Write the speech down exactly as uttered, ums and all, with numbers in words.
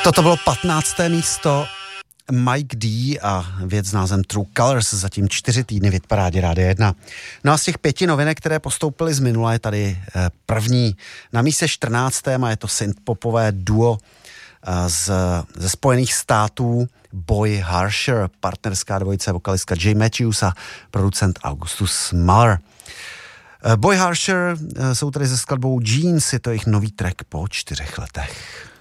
Toto bylo patnácté místo, Mike D a věc s názvem True Colors, zatím čtyři týdny v hitparádě Rádia jedna. No a z těch pěti novinek, které postoupily z minula, je tady první. Na místě čtrnáctém a je to synthpopové duo z, ze Spojených států Boy Harsher, partnerská dvojice, vokalistka Jay Matthews a producent Augustus Mahler. Boy Harsher jsou tady se skladbou Jeans, je to jejich nový track po čtyřech letech.